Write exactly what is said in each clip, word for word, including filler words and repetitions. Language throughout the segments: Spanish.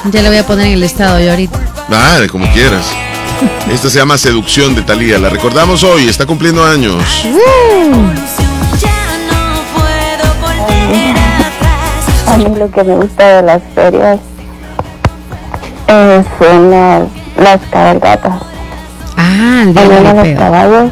Ya le voy a poner en el estado yo ahorita. Dale, como quieras. Esta se llama Seducción de Thalía. La recordamos hoy, está cumpliendo años. Uh. A mí lo que me gusta de las ferias eh, son las, las cabalgatas. Ah, el día de los caballos.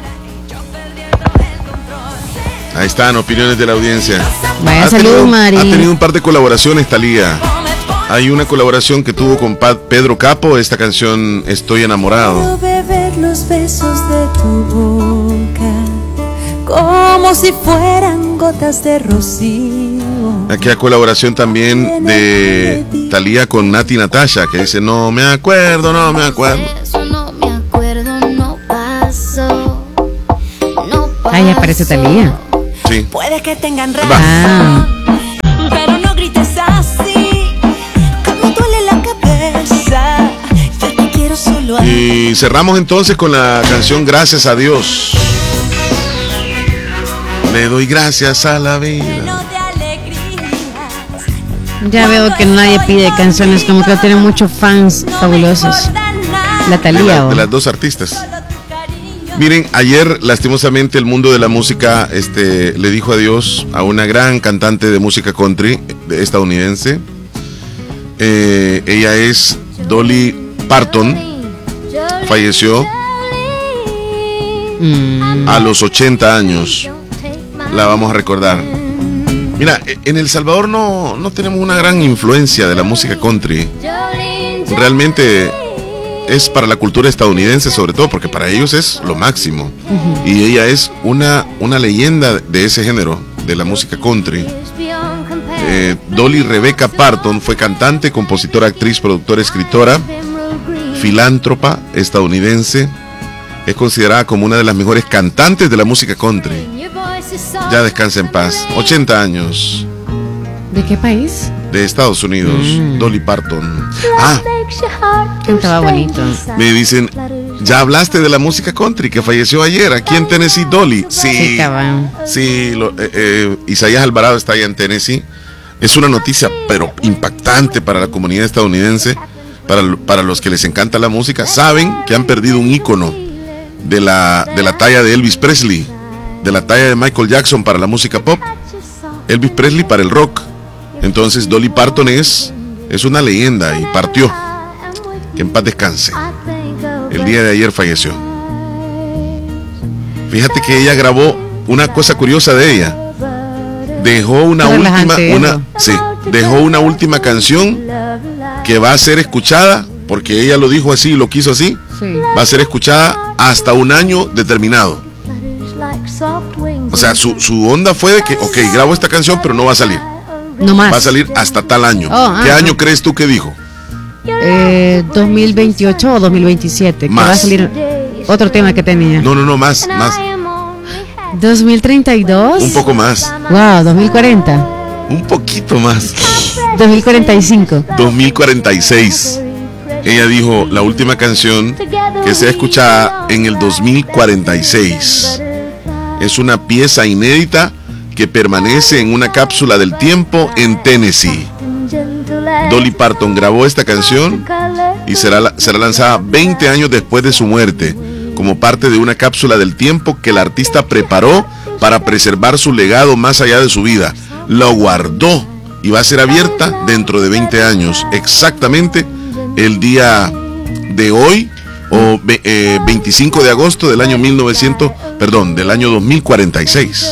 Ahí están, opiniones de la audiencia. Vaya salud, Mari. Ha tenido un par de colaboraciones, Thalía. Hay una colaboración que tuvo con Pedro Capo, esta canción Estoy enamorado. Quiero beber los besos de tu boca, como si fueran gotas de rocío. Aquella colaboración también de Thalía con Nati Natasha, que dice no me acuerdo, no me acuerdo. No me acuerdo, no paso, no paso. Ahí aparece Thalía. Sí. Puede que tengan razón, ah. pero no grites así, que me duele la cabeza. Yo te quiero solo a Y cerramos entonces con la canción Gracias a Dios. Le doy gracias a la vida. Ya veo que nadie pide canciones, como que tienen muchos fans fabulosos. La Thalía. De, la, de las dos artistas. Miren, ayer lastimosamente el mundo de la música este, le dijo adiós a una gran cantante de música country estadounidense. Eh, ella es Dolly Parton. Falleció mm. a los ochenta años. La vamos a recordar. Mira, en El Salvador no, no tenemos una gran influencia de la música country. Realmente es para la cultura estadounidense, sobre todo, porque para ellos es lo máximo. Uh-huh. Y ella es una, una leyenda de ese género, de la música country. Eh, Dolly Rebecca Parton fue cantante, compositora, actriz, productora, escritora, filántropa estadounidense. Es considerada como una de las mejores cantantes de la música country. Ya descansa en paz. ochenta años. ¿De qué país? De Estados Unidos. Mm. Dolly Parton. Ah, cantaba bonito. Me dicen, ya hablaste de la música country que falleció ayer aquí en Tennessee, Dolly. Sí, sí, lo, eh, eh, Isaías Alvarado está allá en Tennessee. Es una noticia, pero impactante para la comunidad estadounidense, para, para los que les encanta la música. Saben que han perdido un ícono de la, de la talla de Elvis Presley, de la talla de Michael Jackson para la música pop, Elvis Presley para el rock. Entonces Dolly Parton es, es una leyenda y partió. Que en paz descanse. El día de ayer falleció. Fíjate que ella grabó una cosa curiosa de ella. Dejó una última, una, sí, dejó una última canción que va a ser escuchada, porque ella lo dijo así, lo quiso así. Sí. Va a ser escuchada hasta un año determinado. O sea, su, su onda fue de que, ok, grabo esta canción, pero no va a salir. No más. Va a salir hasta tal año. Oh, ¿Qué ah, año no. crees tú que dijo? Eh, dos mil veintiocho o dos mil veintisiete. Más. Que va a salir otro tema que tenía. No, no, no, más, más. dos mil treinta y dos. Un poco más. Wow, dos mil cuarenta. Un poquito más. dos mil cuarenta y cinco. dos mil cuarenta y seis. Ella dijo, la última canción que sea escuchada en el dos mil cuarenta y seis. Es una pieza inédita que permanece en una cápsula del tiempo en Tennessee. Dolly Parton grabó esta canción y será, será lanzada veinte años después de su muerte, como parte de una cápsula del tiempo que el artista preparó para preservar su legado más allá de su vida. Lo guardó y va a ser abierta dentro de veinte años, exactamente el día de hoy, o eh, veinticinco de agosto del año mil novecientos, perdón, del año dos mil cuarenta y seis.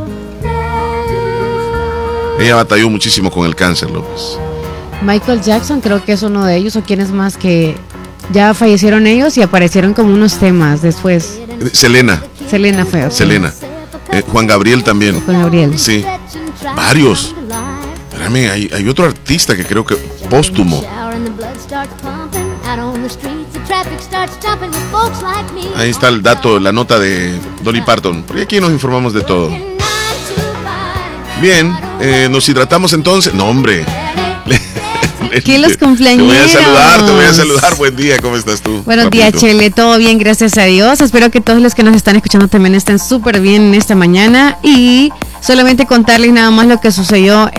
Ella batalló muchísimo con el cáncer, López. Michael Jackson creo que es uno de ellos, o quienes más que ya fallecieron ellos y aparecieron como unos temas después. Selena. Selena fue. Okay. Selena. Eh, Juan Gabriel también. Juan Gabriel. Sí. Varios. Espérame, hay, hay otro artista que creo que póstumo. Ahí está el dato, la nota de Dolly Parton. Porque aquí nos informamos de todo. Bien, eh, nos hidratamos entonces. No, hombre. ¿Qué los cumpleaños? Te voy a saludar, te voy a saludar. Buen día, ¿cómo estás tú? Buenos papito? días, Chele. Todo bien, gracias a Dios. Espero que todos los que nos están escuchando también estén súper bien en esta mañana. Y Solamente contarles nada más lo que sucedió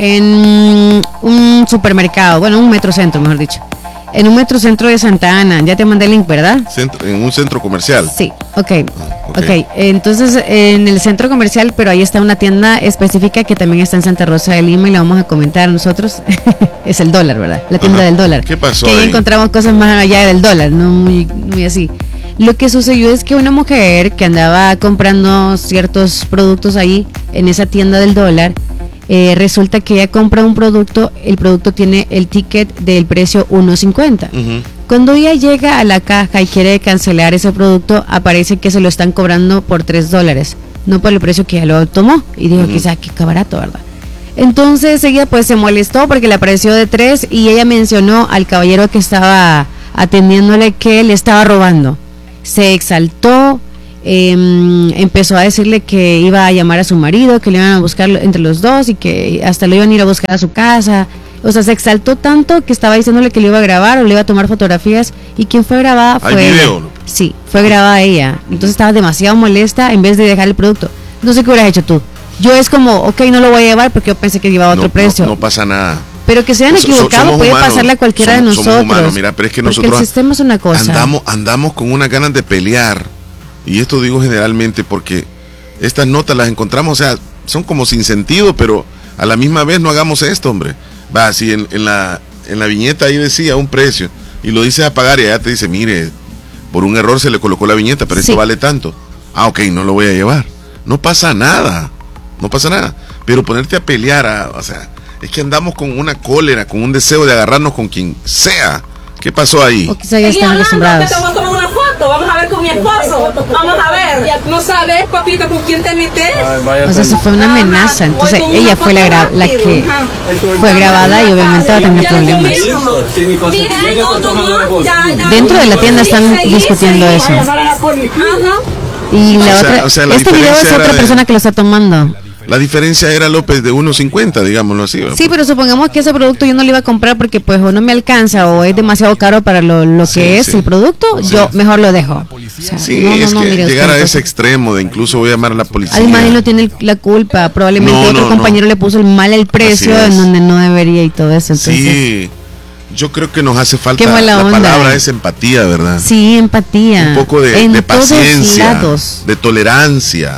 en un supermercado, bueno, un metrocentro, mejor dicho. En un metrocentro de Santa Ana. Ya te mandé el link, ¿verdad? Centro, en un centro comercial. Sí, ok. Okay. ok. Entonces, en el centro comercial, pero ahí está una tienda específica que también está en Santa Rosa de Lima y la vamos a comentar nosotros. Es el dólar, ¿verdad? La tienda Ajá. del dólar. ¿Qué pasó Que ahí ahí? encontramos cosas más allá del dólar, no muy, muy así. Lo que sucedió es que una mujer que andaba comprando ciertos productos ahí en esa tienda del dólar, eh, resulta que ella compra un producto, el producto tiene el ticket del precio uno cincuenta. Uh-huh. Cuando ella llega a la caja y quiere cancelar ese producto, aparece que se lo están cobrando por tres dólares, no por el precio que ella lo tomó. Y dijo, uh-huh. quizá, qué barato, ¿verdad? Entonces ella pues se molestó porque le apareció de tres y ella mencionó al caballero que estaba atendiéndole que le estaba robando. Se exaltó, eh, empezó a decirle que iba a llamar a su marido, que le iban a buscar entre los dos y que hasta lo iban a ir a buscar a su casa. O sea, se exaltó tanto que estaba diciéndole que le iba a grabar o le iba a tomar fotografías, y quien fue grabada fue ¿Hay ella. video? Sí, fue grabada ella. Entonces estaba demasiado molesta en vez de dejar el producto. No sé qué hubieras hecho tú. Yo es como, ok, no lo voy a llevar porque yo pensé que llevaba otro no, precio. No, no pasa nada. Pero que se hayan equivocado puede humanos, pasarle a cualquiera somos, de nosotros. Somos humanos, mira, pero es que nosotros el sistema es una cosa. Andamos, andamos con unas ganas de pelear. Y esto digo generalmente porque estas notas las encontramos, o sea, son como sin sentido, pero a la misma vez no hagamos esto, hombre. Va, si en, en, la, en la viñeta ahí decía un precio y lo dices a pagar y allá te dice, mire, por un error se le colocó la viñeta, pero sí. esto vale tanto. Ah, ok, no lo voy a llevar. No pasa nada, no pasa nada. Pero ponerte a pelear, a, o sea, es que andamos con una cólera, con un deseo de agarrarnos con quien sea. ¿Qué pasó ahí? O quizá ya están acostumbrados. Te vamos a tomar una foto, vamos a ver con mi esposo, vamos a ver. No sabes, papito, con quién te metes. O sea, eso fue una amenaza. Entonces ella fue la, gra- la que fue grabada y obviamente va a tener problemas. Dentro de la tienda están discutiendo eso. Y la o sea, otra, o sea, la este video es otra de... persona que lo está tomando. La diferencia era López de uno cincuenta, digámoslo así. Sí, pero supongamos que ese producto yo no lo iba a comprar porque pues o no me alcanza o es demasiado caro para lo, lo que sí, es sí. el producto, sí. yo mejor lo dejo. O sea, sí, no, no, es no, que mire, llegar usted, a ese extremo de incluso voy a llamar a la policía. Además él no tiene la culpa, probablemente no, otro no, compañero no. le puso el mal el precio en donde no debería y todo eso. Entonces, sí, yo creo que nos hace falta, la onda. palabra ¿eh? es empatía, ¿verdad? Sí, empatía. Un poco de, en de paciencia, lados. de tolerancia.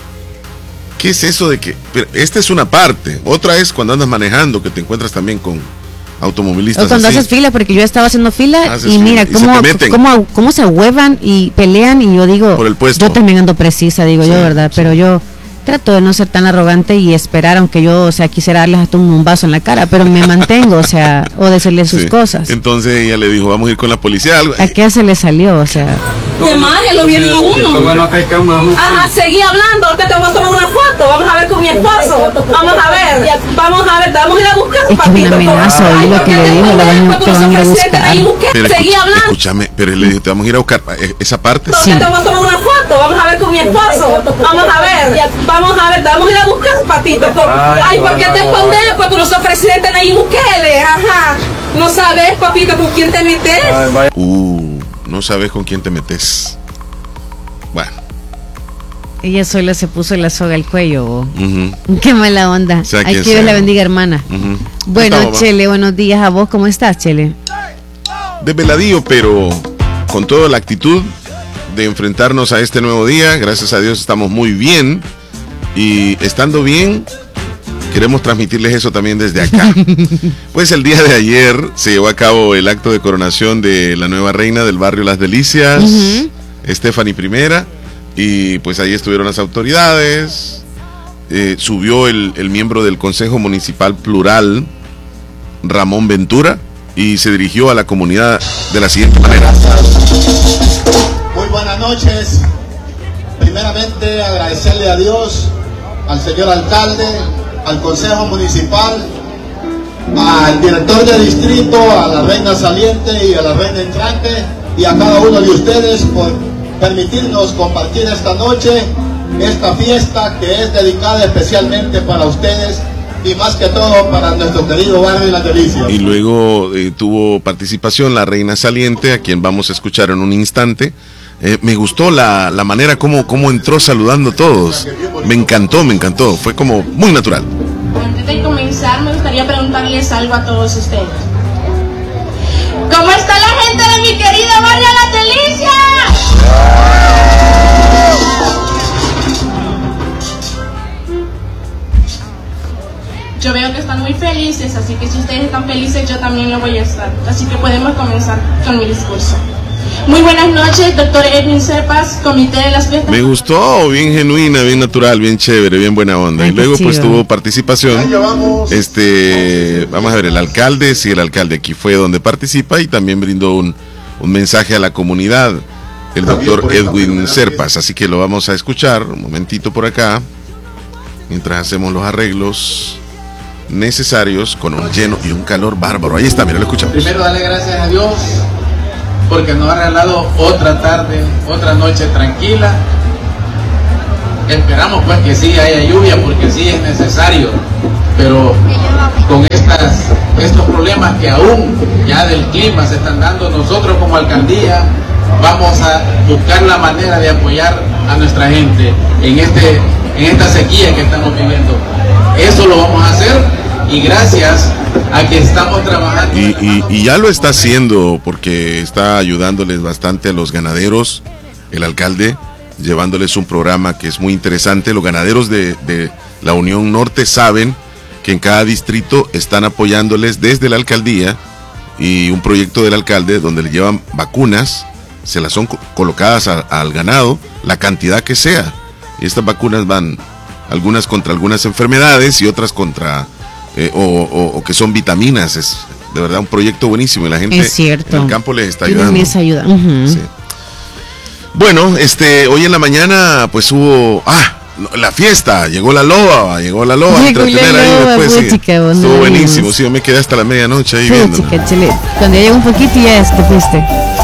¿Qué es eso de que? Pero esta es una parte. Otra es cuando andas manejando, que te encuentras también con automovilistas. O cuando así. haces fila, porque yo estaba haciendo fila Haces y mira fila, cómo, y cómo, cómo se huevan y pelean. Y yo digo, por el puesto. Yo también ando precisa, digo sí, yo, ¿verdad? Sí. Pero yo trato de no ser tan arrogante y esperar, aunque yo, o sea, quisiera darles hasta un, un vaso en la cara, pero me mantengo, o sea, o decirles sus sí. cosas. Entonces ella le dijo, vamos a ir con la policía. Algo. ¿A qué se le salió? O sea. De madre, lo viene uno. Ajá, seguí hablando, ahorita te vamos a tomar una foto, vamos a ver con mi esposo, vamos a ver, vamos a ver, te vamos a ir a buscar, es papito. Es una amenaza, oí lo que le dijo, la van, te van a ir a buscar. Pero seguí hablando. Escúchame, pero él le dijo, te vamos a ir a buscar esa parte. Sí. Te vamos a tomar una foto, vamos a ver con mi esposo, vamos a ver, vamos a ver, te vamos a ir a buscar, papito. Ay, ¿por qué te escondes? Pues tú no sos presidente Nayib Bukele, ajá. No sabes, papito, con quién te metes. Uh, no sabes con quién te metes. Bueno. Ella sola se puso la soga al cuello. Uh-huh. Qué mala onda. O sea, Hay que Dios la bendiga, hermana. Uh-huh. Bueno, Estamos, Chele, buenos días a vos. ¿Cómo estás, Chele? Desveladillo, pero con toda la actitud de enfrentarnos a este nuevo día. Gracias a Dios estamos muy bien. Y estando bien, queremos transmitirles eso también desde acá. Pues el día de ayer se llevó a cabo el acto de coronación de la nueva reina del barrio Las Delicias, uh-huh. Stephanie Primera. Y pues ahí estuvieron las autoridades, eh, subió el, el miembro del Consejo Municipal Plural, Ramón Ventura, y se dirigió a la comunidad de la siguiente manera. Muy buenas noches. Primeramente agradecerle a Dios, al señor alcalde, al Consejo Municipal, al director de distrito, a la reina saliente y a la reina entrante, y a cada uno de ustedes por permitirnos compartir esta noche, esta fiesta que es dedicada especialmente para ustedes y más que todo para nuestro querido barrio Las Delicias. Y luego eh, tuvo participación la reina saliente, a quien vamos a escuchar en un instante, Eh, me gustó la, la manera como, como entró saludando a todos. Me encantó, me encantó. Fue como muy natural. Antes de comenzar, me gustaría preguntarles algo a todos ustedes. ¿Cómo está la gente de mi querida barrio Las Delicias? Yo veo que están muy felices, así que si ustedes están felices, yo también lo voy a estar. Así que podemos comenzar con mi discurso. Muy buenas noches, doctor Edwin Serpas, comité de las fiestas. Me gustó, bien genuina, bien natural, bien chévere, bien buena onda. Ay, y luego qué pues chido. tuvo participación. Este, vamos a ver, el alcalde, sí, el alcalde aquí fue donde participa y también brindó un, un mensaje a la comunidad, el doctor Edwin Serpas. Así que lo vamos a escuchar un momentito por acá, mientras hacemos los arreglos necesarios con un lleno y un calor bárbaro. Ahí está, mira, lo escuchamos. Primero darle gracias a Dios porque nos ha regalado otra tarde, otra noche tranquila. Esperamos pues que sí haya lluvia porque sí es necesario, pero con estas, estos problemas que aún ya del clima se están dando, nosotros como alcaldía vamos a buscar la manera de apoyar a nuestra gente en, este, en esta sequía que estamos viviendo. Eso lo vamos a hacer y gracias a que estamos trabajando. Y, y, y ya lo está haciendo porque está ayudándoles bastante a los ganaderos, el alcalde, llevándoles un programa que es muy interesante. Los ganaderos de, de la Unión Norte saben que en cada distrito están apoyándoles desde la alcaldía y un proyecto del alcalde donde le llevan vacunas, se las son co- colocadas a, al ganado, la cantidad que sea. Y estas vacunas van algunas contra algunas enfermedades y otras contra eh, o, o, o que son vitaminas. Es de verdad un proyecto buenísimo y la gente Es cierto. en el campo les está Tienen ayudando. esa ayuda. Ujú. Sí. Bueno, este, hoy en la mañana pues hubo ah la fiesta, llegó la loba, llegó la loba a Llegó la entretener ahí loba, después. Sí. puchica, ¿dónde Estuvo la buenísimo, vimos? sí, yo me quedé hasta la medianoche ahí Sí, viendo. chica, chile. Cuando ya llegó un poquito ya te fuiste.